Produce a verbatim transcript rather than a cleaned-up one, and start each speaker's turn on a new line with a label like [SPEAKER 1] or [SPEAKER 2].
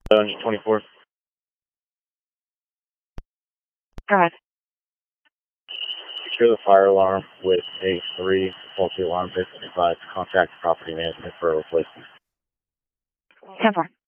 [SPEAKER 1] Dungeon twenty-four.
[SPEAKER 2] Go ahead.
[SPEAKER 1] Secure the fire alarm with a three faulty alarm bits and advise contact property management for a replacement.
[SPEAKER 2] ten four.